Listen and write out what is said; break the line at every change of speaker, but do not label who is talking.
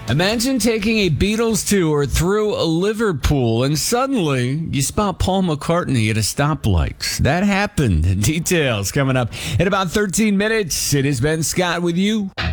Imagine taking a Beatles tour through Liverpool and suddenly you spot Paul McCartney at a stoplight. That happened. Details coming up in about 13 minutes. It is Ben Scott with you.